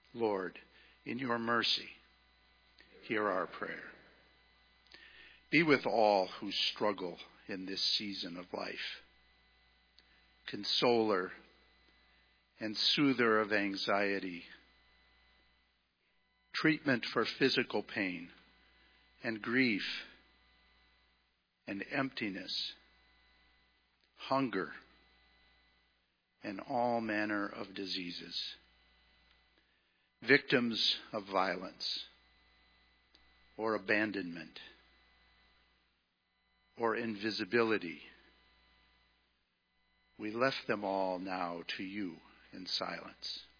Lord, in your mercy, hear our prayer. Be with all who struggle in this season of life. Consoler and soother of anxiety, treatment for physical pain and grief and emptiness, hunger, and all manner of diseases. Victims of violence or abandonment or invisibility. We left them all now to you in silence.